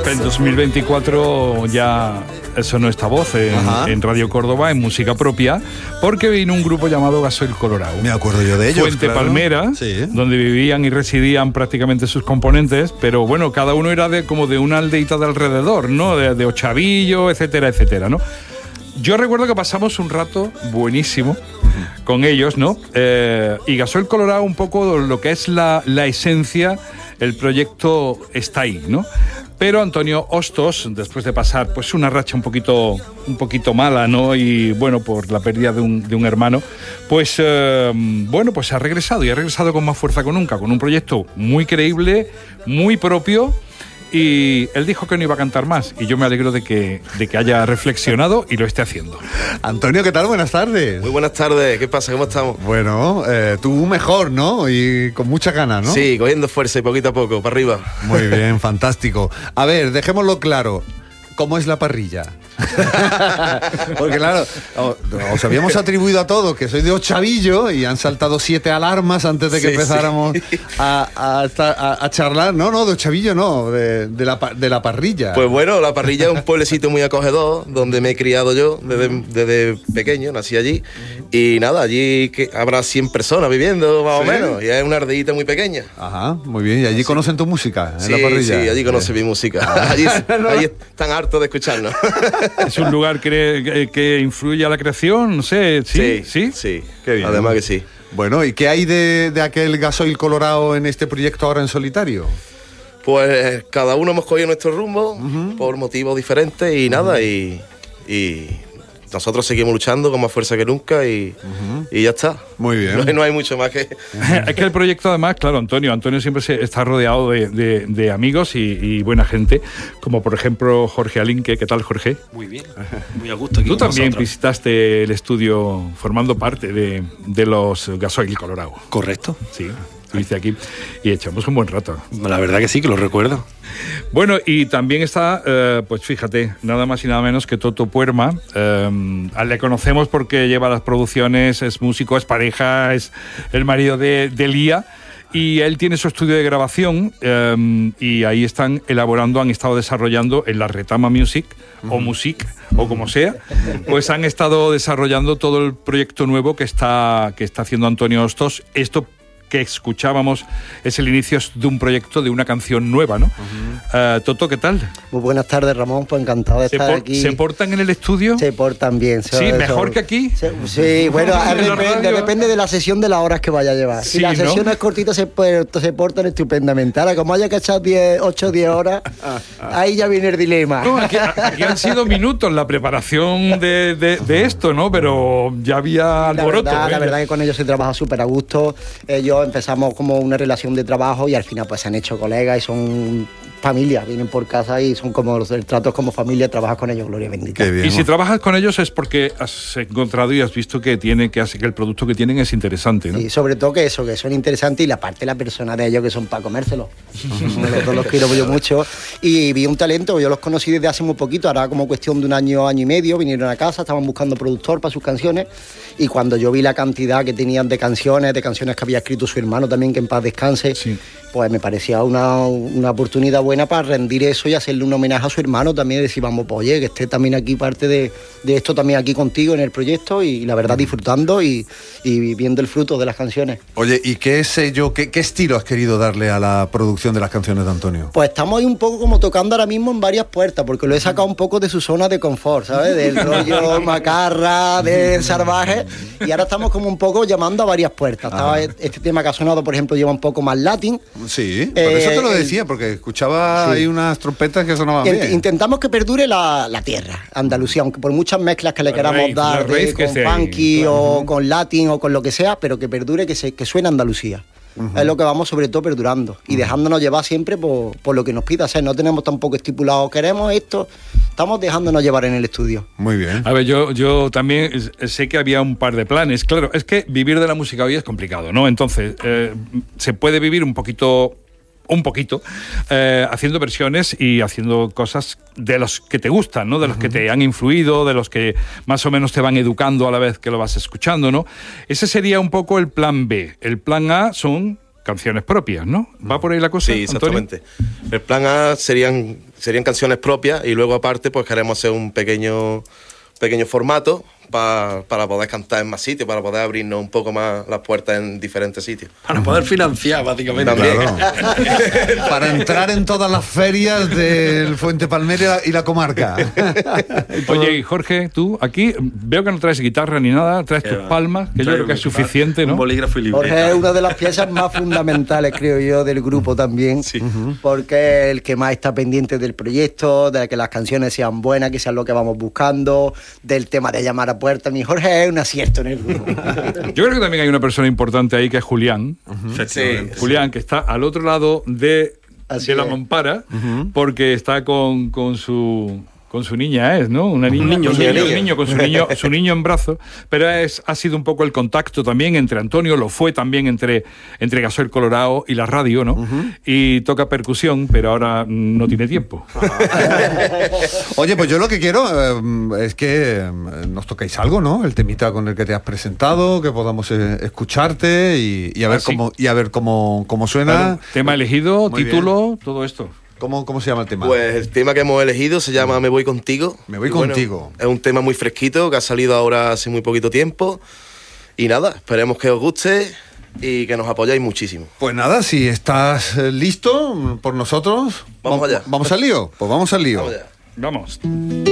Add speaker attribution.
Speaker 1: En 2024 ya sonó esta voz en Radio Córdoba, en música propia, porque vino un grupo llamado Gasoil Colorado.
Speaker 2: Me acuerdo yo de ellos.
Speaker 1: Fuente
Speaker 2: claro.
Speaker 1: Palmera,
Speaker 2: sí,
Speaker 1: donde vivían y residían prácticamente sus componentes, pero bueno, cada uno era como de una aldeita de alrededor, ¿no? De Ochavillo, etcétera, etcétera, ¿no? Yo recuerdo que pasamos un rato buenísimo con ellos, ¿no? Y Gasoil Colorado, un poco lo que es la esencia, el proyecto está ahí, ¿no? Pero Antonio Hostos, después de pasar pues una racha un poquito mala, ¿no? Y bueno, por la pérdida de un hermano, pues bueno, pues ha regresado y ha regresado con más fuerza que nunca, con un proyecto muy creíble, muy propio. Y él dijo que no iba a cantar más, y yo me alegro de que haya reflexionado y lo esté haciendo.
Speaker 2: Antonio, ¿qué tal? Buenas tardes.
Speaker 3: Muy buenas tardes, ¿qué pasa? ¿Cómo estamos?
Speaker 2: Bueno, tú mejor, ¿no? Y con mucha ganas, ¿no?
Speaker 3: Sí, cogiendo fuerza y poquito a poco, para arriba.
Speaker 2: Muy bien, fantástico. A ver, dejémoslo claro. ¿Cómo es la parrilla? Porque claro, os habíamos atribuido a todos que soy de Ochavillo y han saltado 7 alarmas antes de que empezáramos a charlar. No, de Ochavillo no, de la parrilla.
Speaker 3: Pues bueno, la parrilla es un pueblecito muy acogedor, donde me he criado yo desde pequeño, nací allí. Y nada, allí habrá 100 personas viviendo, más o menos, y es una ardeíta muy pequeña.
Speaker 2: Ajá, muy bien. ¿Y allí conocen tu música en la parrilla?
Speaker 3: Sí, allí conocen mi música. Allí están hartos de escucharnos.
Speaker 1: ¿Es un lugar que influye a la creación? No sé, ¿sí?
Speaker 3: Qué bien. Además que sí.
Speaker 2: Bueno, ¿y qué hay de aquel Gasoil Colorado en este proyecto ahora en solitario?
Speaker 3: Pues cada uno hemos cogido nuestro rumbo por motivos diferentes y nada, y nosotros seguimos luchando con más fuerza que nunca y ya está.
Speaker 2: Muy bien.
Speaker 3: No hay mucho más que...
Speaker 1: Es que el proyecto, además, claro, Antonio siempre está rodeado de amigos y buena gente, como por ejemplo Jorge Alinque. ¿Qué tal, Jorge?
Speaker 4: Muy bien, muy a gusto aquí.
Speaker 1: Tú
Speaker 4: con
Speaker 1: también
Speaker 4: vosotros.
Speaker 1: visitaste el estudio formando parte de los Gasoil Colorado.
Speaker 4: Correcto.
Speaker 1: Sí, estuviste aquí y echamos un buen rato.
Speaker 4: La verdad que sí, que lo recuerdo.
Speaker 1: Bueno, y también está, pues fíjate, nada más y nada menos que Toto Puerma. Le conocemos porque lleva las producciones, es músico, es pareja, es el marido de Lía. Y él tiene su estudio de grabación y ahí están elaborando, han estado desarrollando en la Retama Music o Music o como sea, pues han estado desarrollando todo el proyecto nuevo que está haciendo Antonio Hostos. Esto que escuchábamos es el inicio de un proyecto, de una canción nueva, ¿no? Toto, ¿qué tal?
Speaker 5: Muy buenas tardes, Ramón, pues encantado de estar aquí.
Speaker 1: ¿Se portan en el estudio?
Speaker 5: Se portan bien.
Speaker 1: Sí, mejor que aquí.
Speaker 5: Sí, bueno, depende de la sesión, de las horas que vaya a llevar.
Speaker 1: Sí,
Speaker 5: si la sesión es cortita, se portan estupendamente. Ahora, como haya que echar 8 o 10 horas, ahí ya viene el dilema.
Speaker 1: No, aquí han sido minutos la preparación de esto, ¿no? Pero ya había alboroto.
Speaker 5: La verdad que con ellos se trabaja súper a gusto. Ellos empezamos como una relación de trabajo y al final pues se han hecho colegas y son familia, vienen por casa y son como el trato es como familia, trabajas con ellos, gloria bendita.
Speaker 2: Qué bien.
Speaker 1: Y si trabajas con ellos es porque has encontrado y has visto que el producto que tienen es interesante, ¿no?
Speaker 5: Sí, sobre todo que son interesantes y la parte de la persona de ellos que son para comérselo. los quiero yo mucho y vi un talento, yo los conocí desde hace muy poquito, ahora como cuestión de un año y medio, vinieron a casa, estaban buscando productor para sus canciones y cuando yo vi la cantidad que tenían de canciones que había escrito su hermano también, que en paz descanse,
Speaker 1: sí,
Speaker 5: pues me parecía una oportunidad buena para rendir eso y hacerle un homenaje a su hermano también, decir, vamos, pues, oye, que esté también aquí parte de esto también aquí contigo en el proyecto y la verdad disfrutando y viendo el fruto de las canciones.
Speaker 2: Oye, ¿y qué sello, qué estilo has querido darle a la producción de las canciones de Antonio?
Speaker 5: Pues estamos ahí un poco como tocando ahora mismo en varias puertas, porque lo he sacado un poco de su zona de confort, ¿sabes? Del rollo macarra, del salvaje, y ahora estamos como un poco llamando a varias puertas. Este tema que ha sonado, por ejemplo, lleva un poco más latín.
Speaker 2: Sí, por eso te lo decía, porque escuchaba ahí unas trompetas que sonaban bien.
Speaker 5: Intentamos que perdure la tierra, Andalucía, aunque por muchas mezclas que le queramos dar con funky o con latín o con lo que sea, pero que perdure, que suene Andalucía. Es lo que vamos sobre todo perdurando y dejándonos llevar siempre por lo que nos pida. O sea, no tenemos tampoco estipulado, queremos esto, estamos dejándonos llevar en el estudio.
Speaker 2: Muy bien.
Speaker 1: A ver, yo también sé que había un par de planes. Claro, es que vivir de la música hoy es complicado, ¿no? Entonces, se puede vivir un poquito haciendo versiones y haciendo cosas de los que te gustan, ¿no? De los que te han influido, de los que más o menos te van educando a la vez que lo vas escuchando, ¿no? Ese sería un poco el plan B. El plan A son canciones propias, ¿no? ¿Va por ahí la cosa,
Speaker 3: Sí, exactamente.
Speaker 1: Antonio?
Speaker 3: El plan A serían serían canciones propias y luego aparte pues queremos hacer un pequeño formato para poder cantar en más sitios, para poder abrirnos un poco más las puertas en diferentes sitios.
Speaker 4: Para poder financiar, básicamente.
Speaker 3: También.
Speaker 2: Claro. Para entrar en todas las ferias del Fuente Palmera y la comarca.
Speaker 1: Oye, y Jorge, tú aquí veo que no traes guitarra ni nada, traes tus palmas, que yo creo que es suficiente, ¿no?
Speaker 4: Un bolígrafo y libreta.
Speaker 5: Jorge es una de las piezas más fundamentales, creo yo, del grupo también, porque es el que más está pendiente del proyecto, de que las canciones sean buenas, que sean lo que vamos buscando, del tema de llamar a puerta. Mi Jorge es un acierto en el grupo.
Speaker 1: Yo creo que también hay una persona importante ahí que es Julián.
Speaker 3: Sí.
Speaker 1: Julián, que está al otro lado de la mampara, porque está con su niña, ¿no? Una niña, con su niño en brazos, pero ha sido un poco el contacto también entre Antonio, lo fue también entre Gasoil Colorado y la radio, ¿no? Y toca percusión, pero ahora no tiene tiempo.
Speaker 2: Oye, pues yo lo que quiero es que nos toquéis algo, ¿no? El temita con el que te has presentado, que podamos escucharte y a ver cómo suena.
Speaker 1: Claro, tema elegido,
Speaker 2: Muy
Speaker 1: título,
Speaker 2: bien.
Speaker 1: todo esto.
Speaker 2: ¿Cómo se llama el tema?
Speaker 3: Pues el tema que hemos elegido se llama Me voy contigo.
Speaker 2: Me voy
Speaker 3: Y bueno,
Speaker 2: contigo.
Speaker 3: Es un tema muy fresquito que ha salido ahora hace muy poquito tiempo. Y nada, esperemos que os guste y que nos apoyáis muchísimo.
Speaker 2: Pues nada, si estás listo por nosotros,
Speaker 3: Vamos allá.
Speaker 2: ¿Vamos al lío? Pues vamos al lío.
Speaker 3: Vamos allá.
Speaker 1: Vamos.